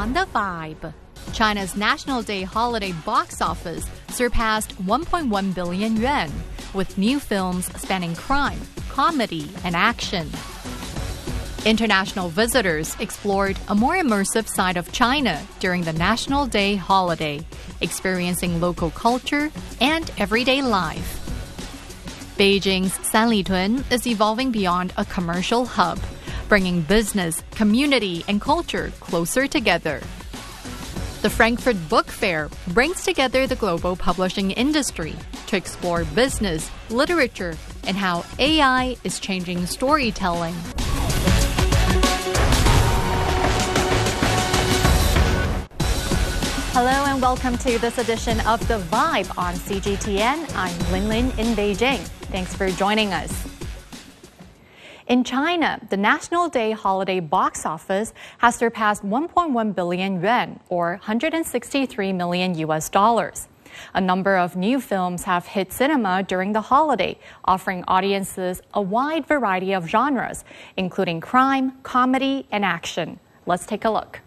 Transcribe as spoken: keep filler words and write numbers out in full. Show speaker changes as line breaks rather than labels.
on the Vibe. China's National Day holiday box office surpassed one point one billion yuan, with new films spanning crime, comedy, and action. International visitors explored a more immersive side of China during the National Day holiday, experiencing local culture and everyday life. Beijing's Sanlitun is evolving beyond a commercial hub, bringing business, community, and culture closer together. The Frankfurt Book Fair brings together the global publishing industry to explore business, literature, and how A I is changing storytelling. Hello and welcome to this edition of The Vibe on C G T N. I'm Lin Lin in Beijing. Thanks for joining us. In China, the National Day holiday box office has surpassed one point one billion yuan, or one hundred sixty-three million U S dollars. A number of new films have hit cinema during the holiday, offering audiences a wide variety of genres, including crime, comedy, and action. Let's take a look.